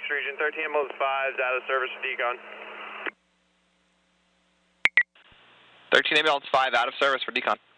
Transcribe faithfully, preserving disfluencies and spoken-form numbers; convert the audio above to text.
Region, thirteen ambulance five is out of service for decon. thirteen ambulance five out of service for decon.